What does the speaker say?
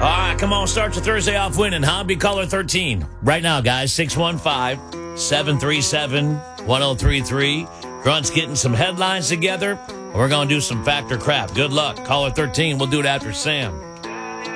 right, come on, start your Thursday off winning, huh? Be caller 13. Right now, guys, 615-737-1033. Grunt's getting some headlines together. We're going to do some factor crap. Good luck. Caller 13. We'll do it after Sam.